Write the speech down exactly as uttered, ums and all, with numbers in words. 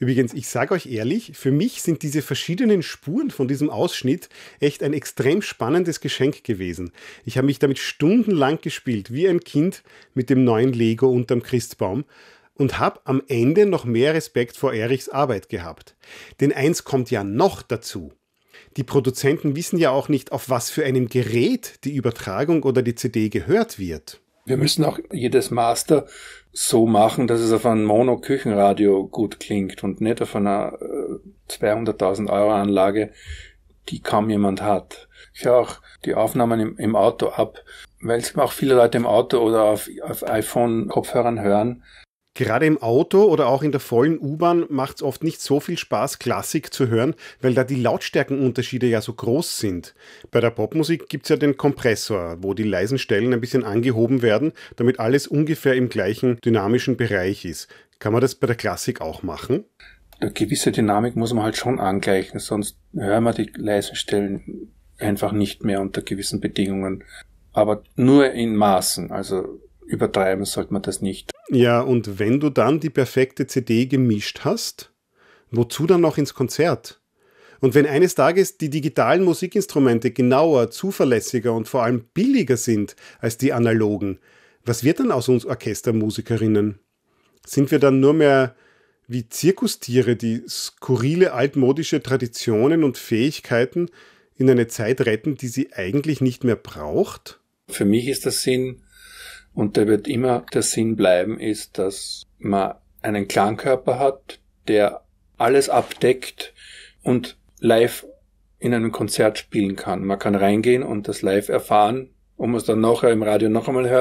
Übrigens, ich sage euch ehrlich, für mich sind diese verschiedenen Spuren von diesem Ausschnitt echt ein extrem spannendes Geschenk gewesen. Ich habe mich damit stundenlang gespielt, wie ein Kind mit dem neuen Lego unterm Christbaum und habe am Ende noch mehr Respekt vor Erichs Arbeit gehabt. Denn eins kommt ja noch dazu. Die Produzenten wissen ja auch nicht, auf was für einem Gerät die Übertragung oder die C D gehört wird. Wir müssen auch jedes Master so machen, dass es auf einem Mono-Küchenradio gut klingt und nicht auf einer äh, zweihunderttausend Euro Anlage, die kaum jemand hat. Ich höre auch die Aufnahmen im, im Auto ab, weil es auch viele Leute im Auto oder auf, auf iPhone-Kopfhörern hören. Gerade im Auto oder auch in der vollen U-Bahn macht es oft nicht so viel Spaß, Klassik zu hören, weil da die Lautstärkenunterschiede ja so groß sind. Bei der Popmusik gibt es ja den Kompressor, wo die leisen Stellen ein bisschen angehoben werden, damit alles ungefähr im gleichen dynamischen Bereich ist. Kann man das bei der Klassik auch machen? Eine gewisse Dynamik muss man halt schon angleichen, sonst hören wir die leisen Stellen einfach nicht mehr unter gewissen Bedingungen. Aber nur in Maßen, also übertreiben sollte man das nicht. Ja, und wenn du dann die perfekte C D gemischt hast, wozu dann noch ins Konzert? Und wenn eines Tages die digitalen Musikinstrumente genauer, zuverlässiger und vor allem billiger sind als die analogen, was wird dann aus uns Orchestermusikerinnen? Sind wir dann nur mehr wie Zirkustiere, die skurrile altmodische Traditionen und Fähigkeiten in eine Zeit retten, die sie eigentlich nicht mehr braucht? Für mich ist der Sinn, und der wird immer der Sinn bleiben, ist, dass man einen Klangkörper hat, der alles abdeckt und live in einem Konzert spielen kann. Man kann reingehen und das live erfahren, ob man es dann nachher im Radio noch einmal hört.